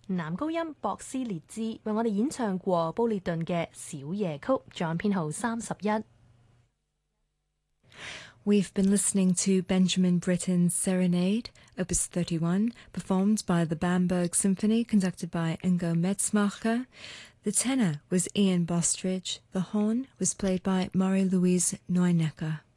男高音博斯列茲為我哋演唱過布列頓嘅小夜曲，獎編號31。 We've been listening to Benjamin Britten's Serenade, Opus 31, performed by the Bamberg Symphony, conducted by Ingo Metzmacher. The tenor was Ian Bostridge. The horn was played by Marie-Louise Neunecker.